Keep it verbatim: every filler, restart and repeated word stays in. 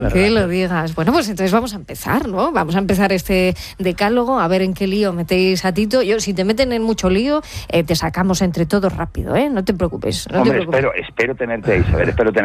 Que lo digas. Bueno, pues entonces vamos a empezar, ¿no? Vamos a empezar este decálogo, a ver en qué lío metéis a Tito. Yo, si te meten en mucho lío, eh, te sacamos entre todos rápido, ¿eh? No te preocupes. No Hombre, te preocupes. espero, espero tenerte ahí, Isabel, espero tenerte.